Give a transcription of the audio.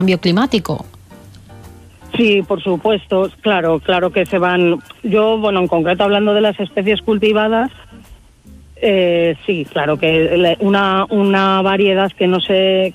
cambio climático. Sí, por supuesto, claro que se van. Yo, en concreto hablando de las especies cultivadas, sí, claro que una variedad que no se